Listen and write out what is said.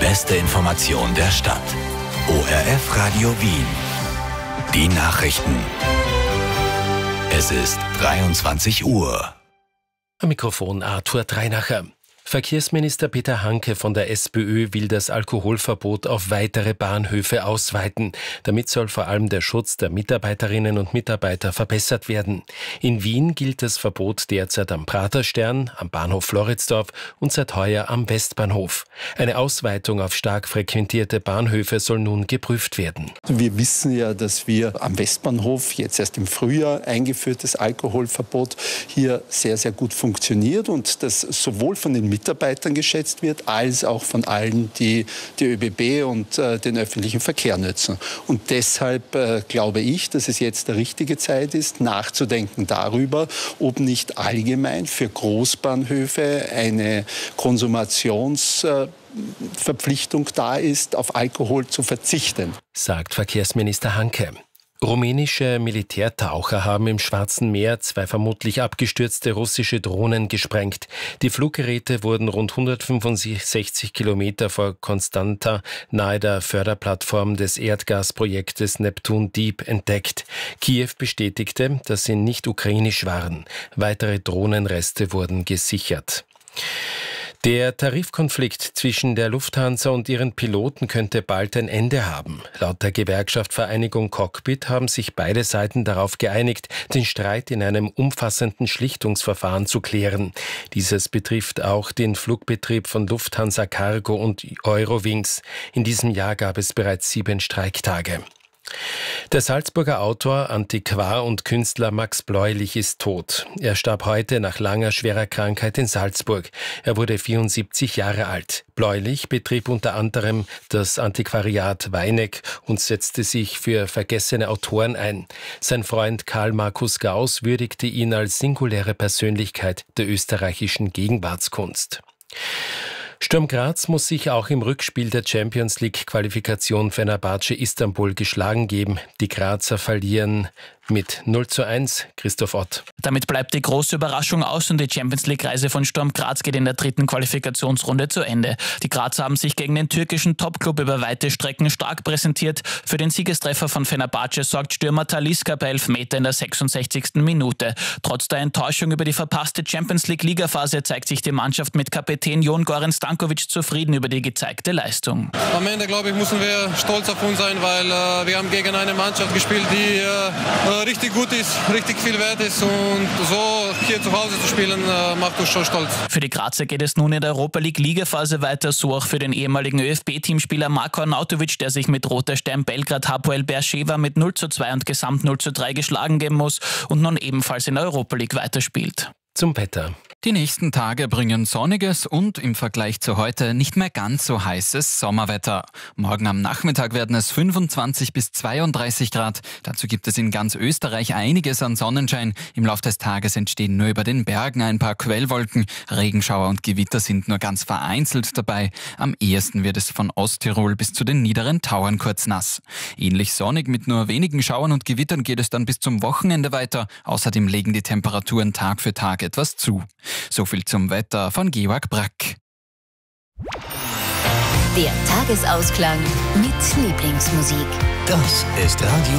beste Information der Stadt. ORF Radio Wien. Die Nachrichten. Es ist 23 Uhr. Am Mikrofon Arthur Dreinacher. Verkehrsminister Peter Hanke von der SPÖ will das Alkoholverbot auf weitere Bahnhöfe ausweiten. Damit soll vor allem der Schutz der Mitarbeiterinnen und Mitarbeiter verbessert werden. In Wien gilt das Verbot derzeit am Praterstern, am Bahnhof Floridsdorf und seit heuer am Westbahnhof. Eine Ausweitung auf stark frequentierte Bahnhöfe soll nun geprüft werden. Wir wissen ja, dass wir am Westbahnhof jetzt erst im Frühjahr eingeführtes Alkoholverbot hier sehr, sehr gut funktioniert und das sowohl von den Mitarbeitern geschätzt wird, als auch von allen, die ÖBB und den öffentlichen Verkehr nutzen. Und deshalb glaube ich, dass es jetzt die richtige Zeit ist, nachzudenken darüber, ob nicht allgemein für Großbahnhöfe eine Konsumationsverpflichtung da ist, auf Alkohol zu verzichten. Sagt Verkehrsminister Hanke. Rumänische Militärtaucher haben im Schwarzen Meer 2 vermutlich abgestürzte russische Drohnen gesprengt. Die Fluggeräte wurden rund 165 Kilometer vor Constanta nahe der Förderplattform des Erdgasprojektes Neptun Deep entdeckt. Kiew bestätigte, dass sie nicht ukrainisch waren. Weitere Drohnenreste wurden gesichert. Der Tarifkonflikt zwischen der Lufthansa und ihren Piloten könnte bald ein Ende haben. Laut der Gewerkschaft Vereinigung Cockpit haben sich beide Seiten darauf geeinigt, den Streit in einem umfassenden Schlichtungsverfahren zu klären. Dieses betrifft auch den Flugbetrieb von Lufthansa Cargo und Eurowings. In diesem Jahr gab es bereits 7 Streiktage. Der Salzburger Autor, Antiquar und Künstler Max Bläulich ist tot. Er starb heute nach langer, schwerer Krankheit in Salzburg. Er wurde 74 Jahre alt. Bläulich betrieb unter anderem das Antiquariat Weineck und setzte sich für vergessene Autoren ein. Sein Freund Karl Markus Gauss würdigte ihn als singuläre Persönlichkeit der österreichischen Gegenwartskunst. Sturm Graz muss sich auch im Rückspiel der Champions-League-Qualifikation Fenerbahce Istanbul geschlagen geben. Die Grazer verlieren mit 0:1. Christoph Ott. Damit bleibt die große Überraschung aus und die Champions-League-Reise von Sturm Graz geht in der 3. Qualifikationsrunde zu Ende. Die Grazer haben sich gegen den türkischen Topclub über weite Strecken stark präsentiert. Für den Siegestreffer von Fenerbahce sorgt Stürmer Talisca per Elfmeter in der 66. Minute. Trotz der Enttäuschung über die verpasste Champions-League-Ligaphase zeigt sich die Mannschaft mit Kapitän Jon Goran Stankovic zufrieden über die gezeigte Leistung. Am Ende, glaube ich, müssen wir stolz auf uns sein, weil wir haben gegen eine Mannschaft gespielt, die richtig gut ist, richtig viel wert ist und so hier zu Hause zu spielen, macht uns schon stolz. Für die Grazer geht es nun in der Europa League Ligaphase weiter, so auch für den ehemaligen ÖFB-Teamspieler Marko Arnautovic, der sich mit Roter Stern Belgrad Hapoel Beersheva mit 0:2 und Gesamt 0:3 geschlagen geben muss und nun ebenfalls in der Europa League weiterspielt. Zum Wetter. Die nächsten Tage bringen sonniges und im Vergleich zu heute nicht mehr ganz so heißes Sommerwetter. Morgen am Nachmittag werden es 25 bis 32 Grad. Dazu gibt es in ganz Österreich einiges an Sonnenschein. Im Laufe des Tages entstehen nur über den Bergen ein paar Quellwolken. Regenschauer und Gewitter sind nur ganz vereinzelt dabei. Am ehesten wird es von Osttirol bis zu den niederen Tauern kurz nass. Ähnlich sonnig mit nur wenigen Schauern und Gewittern geht es dann bis zum Wochenende weiter. Außerdem legen die Temperaturen Tag für Tag etwas zu. So viel zum Wetter von Georg Brack. Der Tagesausklang mit Lieblingsmusik. Das ist Radio